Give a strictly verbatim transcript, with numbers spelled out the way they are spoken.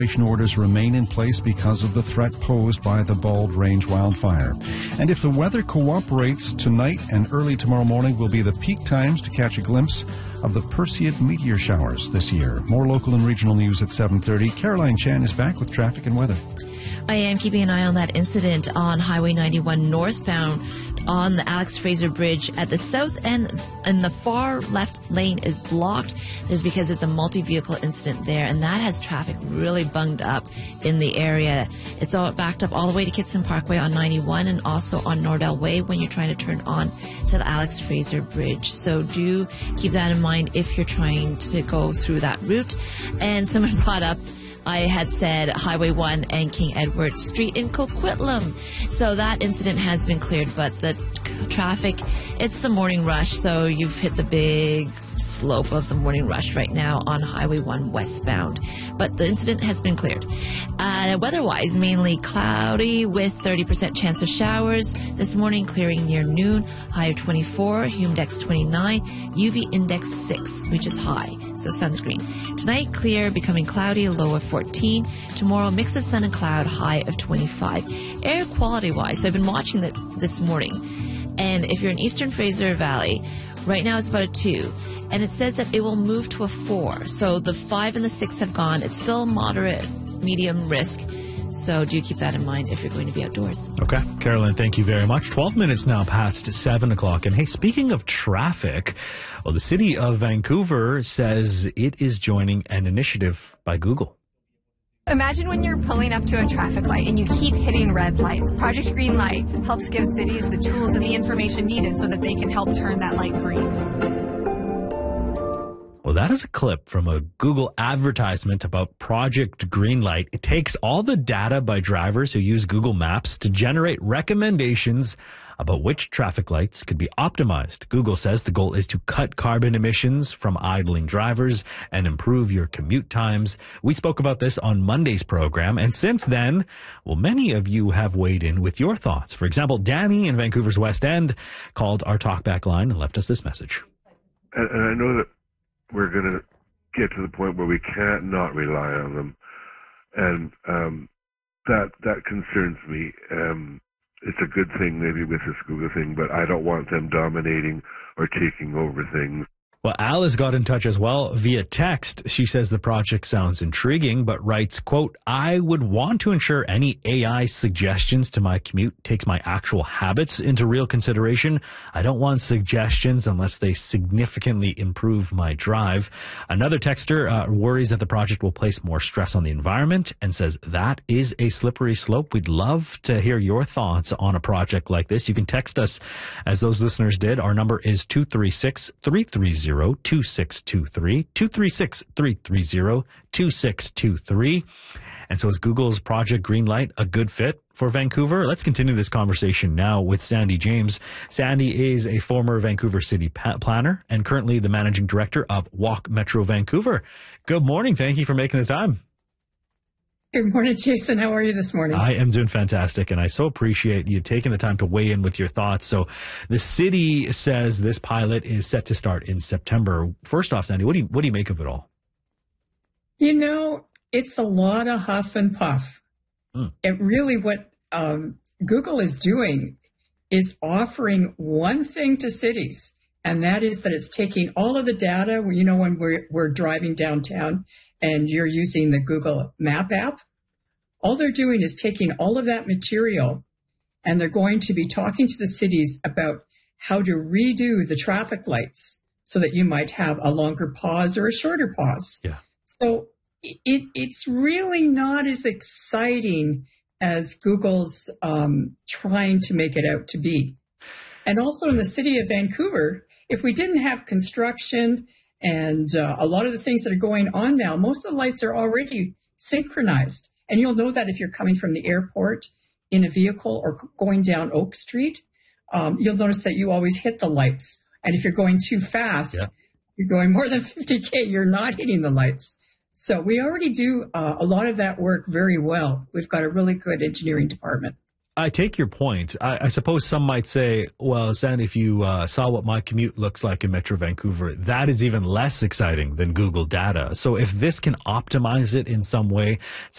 Orders remain in place because of the threat posed by the Bald Range wildfire. And if the weather cooperates, tonight and early tomorrow morning will be the peak times to catch a glimpse of the Perseid meteor showers this year. More local and regional news at seven thirty. Caroline Chan is back with traffic and weather. I am keeping an eye on that incident on Highway ninety-one northbound on the Alex Fraser Bridge. At the south end, in the far left lane is blocked. There's because it's a multi-vehicle incident there, and that has traffic really bunged up in the area. It's all backed up all the way to Kitson Parkway on ninety-one and also on Nordell Way when you're trying to turn on to the Alex Fraser Bridge. So do keep that in mind if you're trying to go through that route. And someone brought up, I had said Highway one and King Edward Street in Coquitlam. So that incident has been cleared, but the traffic, it's the morning rush, so you've hit the big slope of the morning rush right now on Highway one westbound. But the incident has been cleared. Uh, weather-wise, mainly cloudy with thirty percent chance of showers. This morning, clearing near noon, high of twenty-four, humid index twenty-nine, U V index six, which is high, so sunscreen. Tonight, clear, becoming cloudy, low of fourteen. Tomorrow, mix of sun and cloud, high of twenty-five. Air quality-wise, so I've been watching that this morning, and if you're in Eastern Fraser Valley, right now it's about a two. And it says that it will move to a four. So the five and the six have gone. It's still moderate, medium risk. So do keep that in mind if you're going to be outdoors. Okay. Carolyn, thank you very much. twelve minutes now past seven o'clock. And hey, speaking of traffic, well, the city of Vancouver says it is joining an initiative by Google. Imagine when you're pulling up to a traffic light and you keep hitting red lights. Project Green Light helps give cities the tools and the information needed so that they can help turn that light green. Well, that is a clip from a Google advertisement about Project Greenlight. It takes all the data by drivers who use Google Maps to generate recommendations about which traffic lights could be optimized. Google says the goal is to cut carbon emissions from idling drivers and improve your commute times. We spoke about this on Monday's program, and since then, well, many of you have weighed in with your thoughts. For example, Danny in Vancouver's West End called our talkback line and left us this message. And, and I know that we're going to get to the point where we can't not rely on them. And um, that that concerns me. Um, it's a good thing maybe with this Google thing, but I don't want them dominating or taking over things. Well, Alice got in touch as well via text. She says the project sounds intriguing, but writes, quote, I would want to ensure any A I suggestions to my commute takes my actual habits into real consideration. I don't want suggestions unless they significantly improve my drive. Another texter uh, worries that the project will place more stress on the environment and says that is a slippery slope. We'd love to hear your thoughts on a project like this. You can text us as those listeners did. Our number is two three six, three three zero, two six two three, two three six, three three zero, two six two three. And so is Google's Project Greenlight a good fit for Vancouver? Let's continue this conversation now with Sandy James. Sandy is a former Vancouver City pa- planner and currently the managing director of Walk Metro Vancouver. Good morning. Thank you for making the time. Good morning, Jason. How are you this morning? I am doing fantastic, and I so appreciate you taking the time to weigh in with your thoughts. So the city says this pilot is set to start in September. First off, Sandy, what do you, what do you make of it all? You know, it's a lot of huff and puff. Mm. It really, what um, Google is doing is offering one thing to cities, and that is that it's taking all of the data, you know, when we're, we're driving downtown and you're using the Google Map app, all they're doing is taking all of that material and they're going to be talking to the cities about how to redo the traffic lights so that you might have a longer pause or a shorter pause. Yeah. So it, it's really not as exciting as Google's um, trying to make it out to be. And also in the city of Vancouver, if we didn't have construction and uh, a lot of the things that are going on now, most of the lights are already synchronized. And you'll know that if you're coming from the airport in a vehicle or going down Oak Street, um, you'll notice that you always hit the lights. And if you're going too fast, yeah. you're going more than fifty K, you're not hitting the lights. So we already do uh, a lot of that work very well. We've got a really good engineering department. I take your point. I, I suppose some might say, well, Sandy, if you uh, saw what my commute looks like in Metro Vancouver, that is even less exciting than Google data. So if this can optimize it in some way,